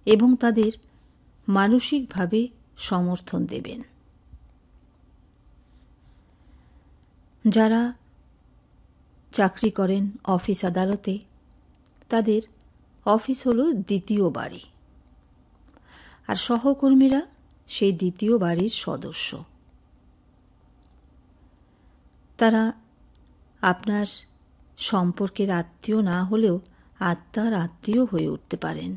এবং তাদের মানসিকভাবে সমর্থন দেবেন। যারা চাকরি করেন অফিস আদালতে, তাদের অফিস হল দ্বিতীয় বাড়ি, আর সহকর্মীরা সেই দ্বিতীয় বাড়ির সদস্য। তারা আপনার সম্পর্কের আত্মীয় না হলেও আত্মার আত্মীয় হয়ে উঠতে পারেন।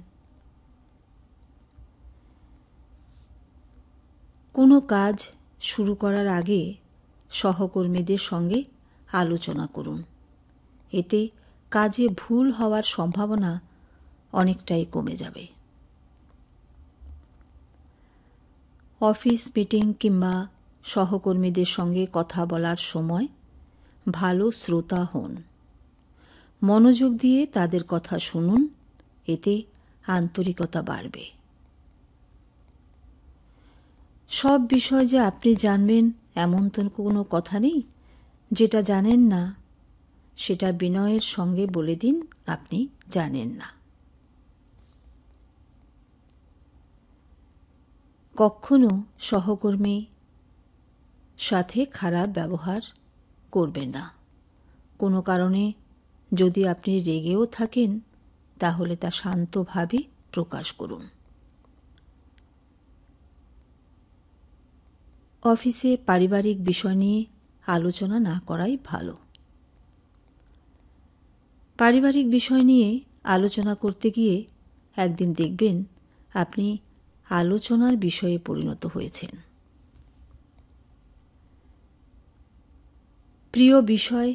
কোনো কাজ শুরু করার আগে সহকর্মীদের সঙ্গে আলোচনা করুন। এতে কাজে ভুল হওয়ার সম্ভাবনা অনেকটাই কমে যাবে। অফিস মিটিং কিংবা সহকর্মীদের সঙ্গে কথা বলার সময় ভালো শ্রোতা হন। মনোযোগ দিয়ে তাদের কথা শুনুন, এতে আন্তরিকতা বাড়বে। সব বিষয় যে আপনি জানবেন এমন তো কোনো কথা নেই। যেটা জানেন না সেটা বিনয়ের সঙ্গে বলে দিন আপনি জানেন না। কখনো সহকর্মী সাথে খারাপ ব্যবহার করবেন না। কোনো কারণে যদি আপনি রেগেও থাকেন, তাহলে তা শান্তভাবে প্রকাশ করুন। অফিসে পারিবারিক বিষয় নিয়ে আলোচনা না করাই ভালো। পারিবারিক বিষয় নিয়ে আলোচনা করতে গিয়ে একদিন দেখবেন আপনি আলোচনার বিষয়ে পরিণত হয়েছেন। প্রিয় বিষয়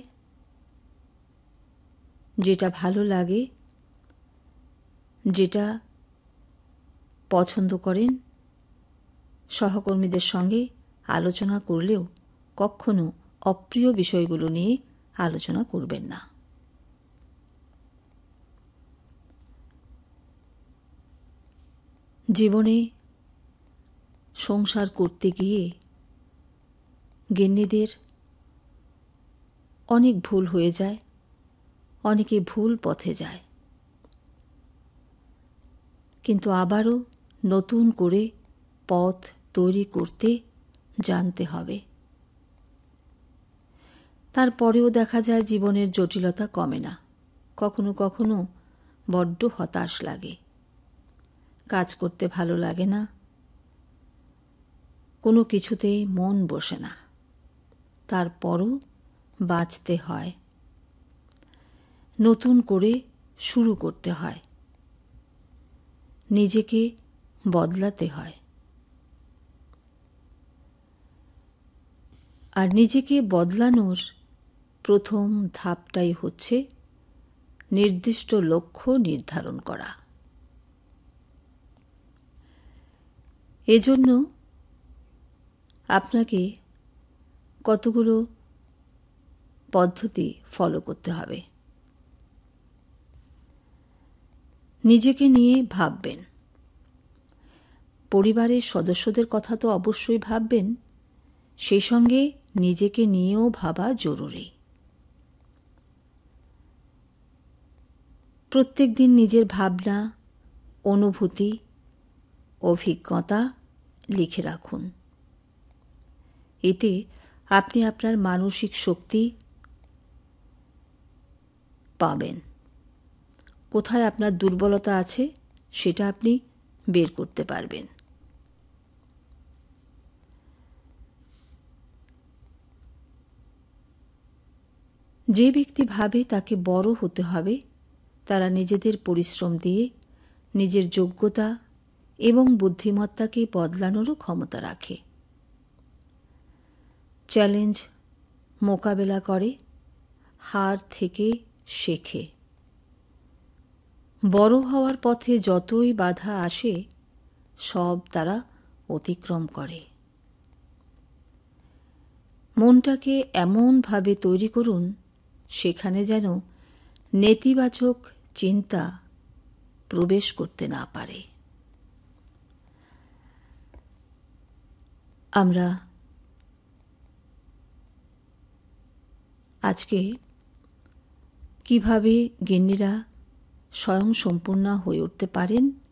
যেটা ভালো লাগে, যেটা পছন্দ করেন, সহকর্মীদের সঙ্গে আলোচনা করলেও কখনো অপ্রিয় বিষয়গুলো নিয়ে আলোচনা করবেন না। জীবনে সংসার করতে গিয়ে গিন্নিদের অনেক ভুল হয়ে যায়, অনেকে ভুল পথে যায়, কিন্তু আবারও নতুন করে পথ তৈরি করতে জানতে হবে। তারপরেও দেখা যায় জীবনের জটিলতা কমে না। কখনো কখনো বড্ড হতাশ লাগে, কাজ করতে ভালো লাগে না, কোনো কিছুতেই মন বসে না। তারপরও বাঁচতে হয়, নতুন করে শুরু করতে হয়, নিজেকে বদলাতে হয়। আর নিজেকে বদলানোর প্রথম ধাপটাই হচ্ছে নির্দিষ্ট লক্ষ্য নির্ধারণ করা। এজন্য আপনাকে কতগুলো পদ্ধতি ফলো করতে হবে। নিজেকে নিয়ে ভাববেন, পরিবারের সদস্যদের কথা তো অবশ্যই ভাববেন, সেই সঙ্গে নিজেকে নিয়েও ভাবা জরুরি। প্রত্যেক দিন নিজের ভাবনা, অনুভূতি, অভিজ্ঞতা লিখে রাখুন। এতে আপনি আপনার মানসিক শক্তি পাবেন। কোথায় আপনার দুর্বলতা আছে সেটা আপনি বের করতে পারবেন। যে ব্যক্তি ভাবে তাকে বড় হতে হবে, তারা নিজেদের পরিশ্রম দিয়ে নিজের যোগ্যতা এবং বুদ্ধিমত্তাকে বদলানোরও ক্ষমতা রাখে। চ্যালেঞ্জ মোকাবেলা করে, হার থেকে শেখে। বড় হওয়ার পথে যতই বাধা আসে, সব তারা অতিক্রম করে। মনটাকে এমনভাবে তৈরি করুন, সেখানে যেন নেতিবাচক চিন্তা প্রবেশ করতে না পারে। আমরা আজকে কিভাবে গিন্নিরা স্বয়ংসম্পূর্ণা হয়ে উঠতে পারেন